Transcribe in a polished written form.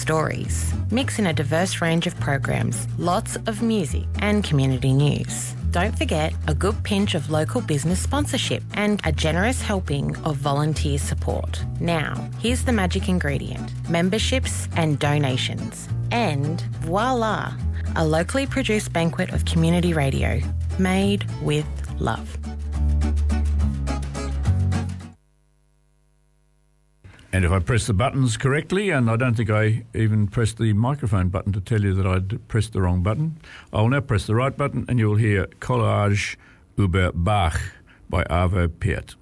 stories. Mix in a diverse range of programs, lots of music and community news. Don't forget a good pinch of local business sponsorship and a generous helping of volunteer support. Now, here's the magic ingredient: memberships and donations. And voila, a locally produced banquet of community radio made with love. And if I press the buttons correctly, and I don't think I even pressed the microphone button to tell you that I'd pressed the wrong button, I will now press the right button and you will hear Collage über Bach by Arvo Pärt.